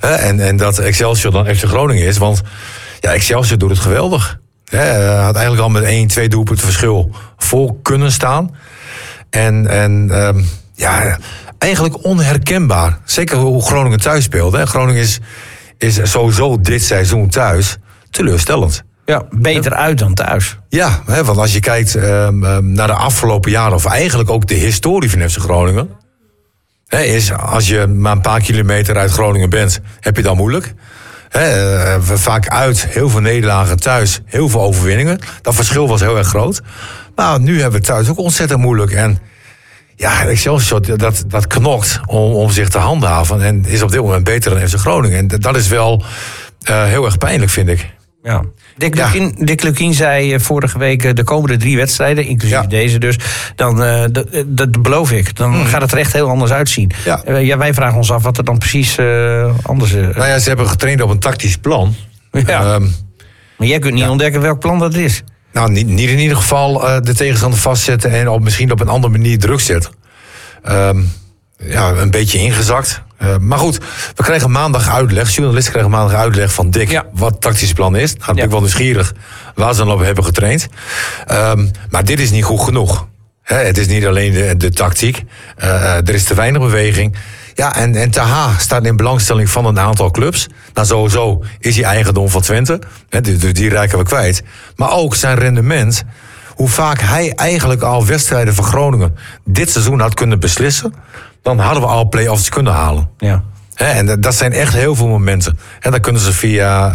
En dat Excelsior dan FC Groningen is. Want Excelsior doet het geweldig. Had eigenlijk al met 1-2 doelpunten verschil voor kunnen staan. Eigenlijk onherkenbaar. Zeker hoe Groningen thuis speelde. Groningen is sowieso dit seizoen thuis teleurstellend. Ja, beter uit dan thuis. Ja, want als je kijkt naar de afgelopen jaren, of eigenlijk ook de historie van FC Groningen, is als je maar een paar kilometer uit Groningen bent, heb je dan moeilijk. Vaak uit, heel veel nederlagen, thuis, heel veel overwinningen. Dat verschil was heel erg groot. Maar nu hebben we het thuis ook ontzettend moeilijk. En Excelsior, dat knokt om zich te handhaven. En is op dit moment beter dan FC Groningen. En dat is wel heel erg pijnlijk, vind ik. Ja. Dick Lukkien zei vorige week de komende 3 wedstrijden, inclusief deze dus, dan, dat beloof ik, dan gaat het er echt heel anders uitzien. Ja. Wij vragen ons af wat er dan precies anders is. Ze hebben getraind op een tactisch plan. Ja. Maar jij kunt niet ontdekken welk plan dat is. Nou, niet in ieder geval de tegenstander vastzetten en misschien op een andere manier druk zetten. Een beetje ingezakt. Maar goed, we kregen maandag uitleg. Journalisten kregen maandag uitleg van Dick wat het tactisch plan is. Nou, ben ik wel nieuwsgierig waar ze dan op hebben getraind. Maar dit is niet goed genoeg. Het is niet alleen de tactiek. Er is te weinig beweging. Ja, en Taha staat in belangstelling van een aantal clubs. Nou, sowieso is hij eigendom van Twente. Dus die raken we kwijt. Maar ook zijn rendement. Hoe vaak hij eigenlijk al wedstrijden van Groningen dit seizoen had kunnen beslissen, dan hadden we al play-offs kunnen halen. Ja. En dat zijn echt heel veel momenten. En dan kunnen ze via,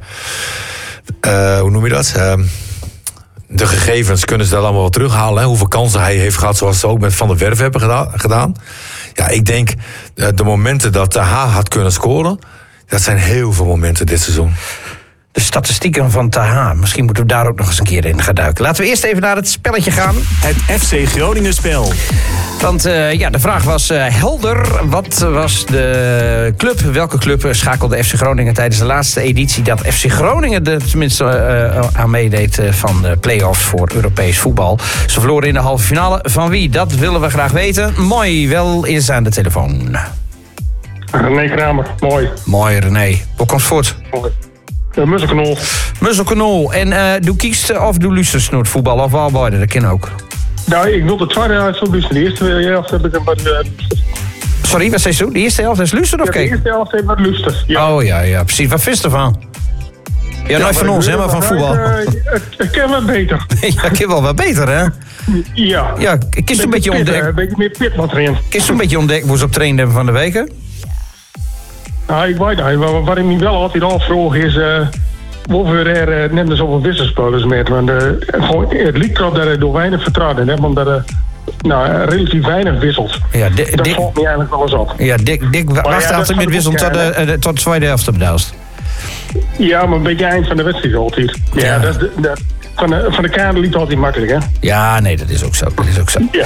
hoe noem je dat? De gegevens kunnen ze dat allemaal wel terughalen. Hoeveel kansen hij heeft gehad, zoals ze ook met Van der Werf hebben gedaan. Ja, ik denk de momenten dat Taha had kunnen scoren, dat zijn heel veel momenten dit seizoen. De statistieken van Taha. Misschien moeten we daar ook nog eens een keer in gaan duiken. Laten we eerst even naar het spelletje gaan. Het FC Groningen spel. Want de vraag was helder. Wat was de club? Welke club schakelde FC Groningen tijdens de laatste editie dat FC Groningen er tenminste aan meedeed van de play-offs voor Europees voetbal? Ze verloren in de halve finale. Van wie? Dat willen we graag weten. Mooi, wel is aan de telefoon. René Kramer, mooi. Mooi, René. Hoe komt het voort? Mooi. Musselknol. Musselknol. En doe kiest of doe luistert naar het voetbal of allebei? Dat kan ook. Nou, ik wil de tweede helft zo luisteren. De eerste helft heb ik een wat Sorry, wat zei je zo? De eerste helft is luisteren of de eerste helft heb ik wat luisteren. Ja. Oh ja, precies. Wat vist ervan? Ja, nooit van ons, hè, maar van voetbal. Het kan wat beter. Ja, het kan wel wat beter, hè? Ja. Ja, kies een beetje ontdekken. Een beetje meer pit wat erin. Kies een beetje ontdekken hoe ze op trainen hebben van de weken. Nou, ik weet het. Wat ik me wel altijd afvroeg is of we er net zoveel wisselspelers met. Want het liep erop dat er door weinig vertrouwen is, omdat er relatief weinig wisselt. Ja, dat valt me eigenlijk wel eens op. Ja, Dick wacht altijd met wissel tot de tweede helft op de helft. Ja, maar een beetje eind van de wedstrijd altijd. Ja. Van de kader liep het altijd makkelijk, hè? Ja, nee, dat is ook zo. Ja.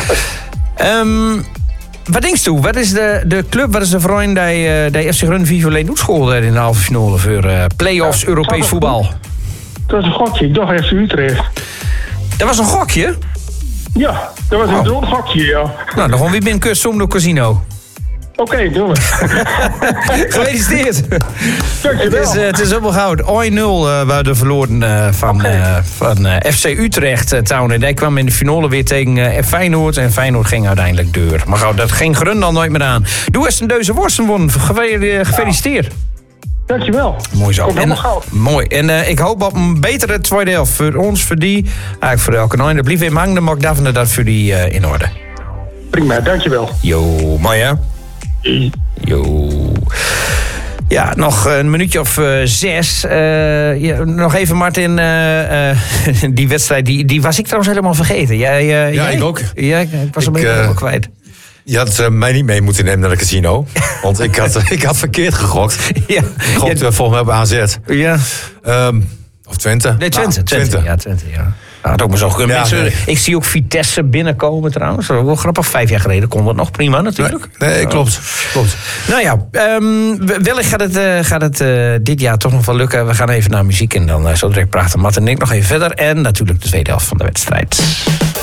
Wat denk je? Wat is de club, wat is de vriend die FC Groningen Vivo doet school in de halve finale voor play-offs Europees voetbal? Dat was een gokje. Ik dacht FC Utrecht. Dat was een gokje? Ja, dat was een droom gokje, ja. Nou, dan gaan we binnenkort door casino. Oké, doen we. Gefeliciteerd. Dankjewel. Het is opgehoud. 1-0 waar de verloren van FC Utrecht Town. En die kwam in de finale weer tegen Feyenoord. En Feyenoord ging uiteindelijk deur. Maar gauw, dat ging Grun dan nooit meer aan. Doe eens een deuze worsten won. Gefeliciteerd. Dankjewel. Mooi zo. Mooi. En ik hoop op een betere tweede helft. Voor ons, voor die. Eigenlijk voor elke nooit. Dat blijft in hang. Dan mag Daphne dat voor die in orde. Prima, dankjewel. Jo, mooi hè? Jo. Ja, nog een minuutje of 6. Nog even, Martin. Die wedstrijd, die was ik trouwens helemaal vergeten. Ik ook. Ja, ik was een beetje helemaal kwijt. Je had mij niet mee moeten nemen naar de casino. Want ik had verkeerd gegokt. Ja. Ik gokte volgens mij op AZ. Ja. Of Twente. Nee, Twente. Ja, Twente, ja. Had ook maar zo kunnen. Ik zie ook Vitesse binnenkomen trouwens. Dat was wel grappig. 5 jaar geleden kon dat nog prima natuurlijk. Nee, klopt. Nou ja, wellicht gaat het dit jaar toch nog wel lukken. We gaan even naar muziek en dan zo direct praten Matt en ik nog even verder. En natuurlijk de tweede helft van de wedstrijd.